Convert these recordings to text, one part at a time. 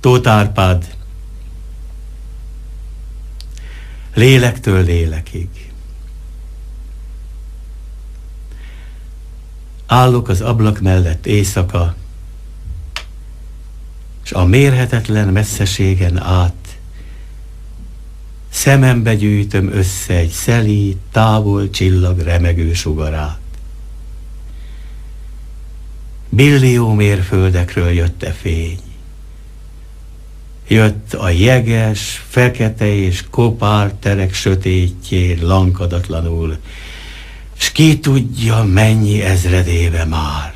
Tóth Árpád, lélektől lélekig. Állok az ablak mellett éjszaka, s a mérhetetlen messzeségen át szemembe gyűjtöm össze egy szelíd, távol csillag remegő sugarát. Billió mérföldekről jött e fény. Jött a jeges, fekete és kopár terek sötétjén lankadatlanul, s ki tudja, mennyi ezredéve már.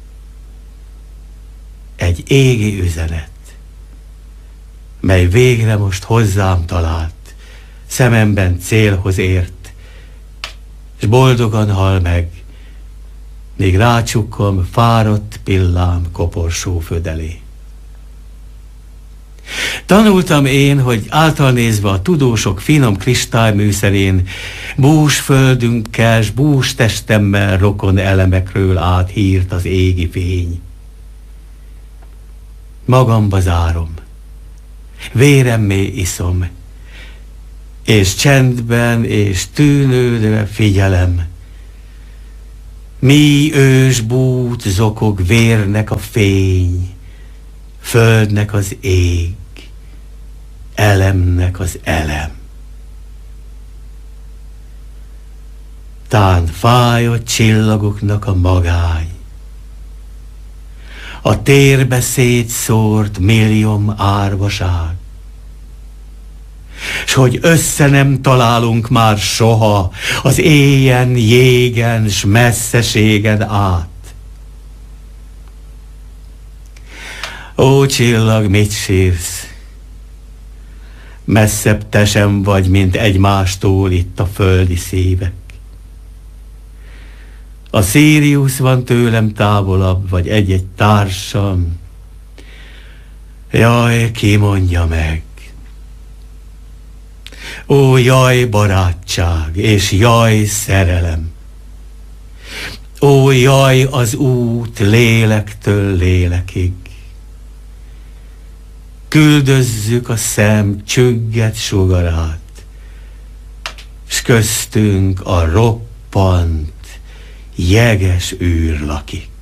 Egy égi üzenet, mely végre most hozzám talált, szememben célhoz ért, s boldogan hal meg, míg rácsukkom fáradt pillám koporsó födelé. Tanultam én, hogy általnézve a tudósok finom kristályműszerén bús földünkkel s bús testemmel rokon elemekről át hírt az égi fény. Magamba zárom, véremmé iszom, és csendben és tűnődve figyelem, mi ős bút zokog vérnek a fény, földnek az ég, elemnek az elem. Tán fáj a csillagoknak a magány, a térbe szétszórt millióm árvaság, s hogy össze nem találunk már soha az éjen, jégen s messzeségen át. Ó, csillag, mit sírsz? Messzebb te sem vagy, mint egymástól itt a földi szívek. A Sirius van tőlem távolabb, vagy egy-egy társam. Jaj, ki mondja meg? Ó, jaj, barátság, és jaj, szerelem. Ó, jaj, az út lélektől lélekig. Küldözzük a szem csügget sugarát, s köztünk a roppant, jeges űr lakik.